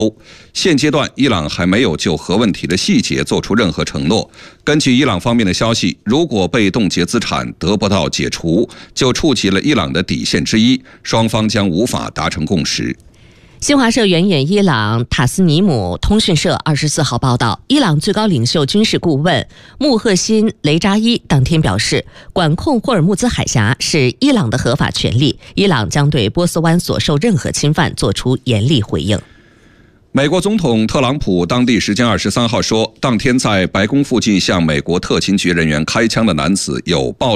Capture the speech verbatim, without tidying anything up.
现阶段，伊朗还没有就核问题的细节做出任何承诺。根据伊朗方面的消息，如果被冻结资产得不到解除，就触及了伊朗的底线之一，双方将无法达成共识。 新华社援引伊朗塔斯尼姆通讯社二十四号报道，伊朗最高领袖军事顾问穆赫辛雷扎伊当天表示，管控霍尔木兹海峡是伊朗的合法权利，伊朗将对波斯湾所受任何侵犯做出严厉回应。 美国总统特朗普当地时间二十三号说，当天在白宫附近向美国特勤局人员开枪的男子有暴